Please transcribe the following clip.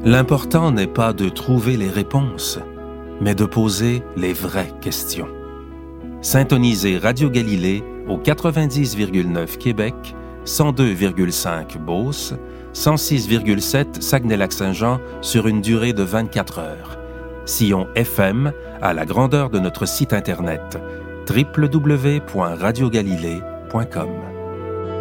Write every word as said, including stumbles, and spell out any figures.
L'important n'est pas de trouver les réponses, mais de poser les vraies questions. Syntonisez Radio Galilée au quatre-vingt-dix virgule neuf Québec, cent deux virgule cinq Beauce, cent six virgule sept Saguenay-Lac-Saint-Jean sur une durée de vingt-quatre heures. Sillon F M à la grandeur de notre site Internet w w w point radio galilée point com.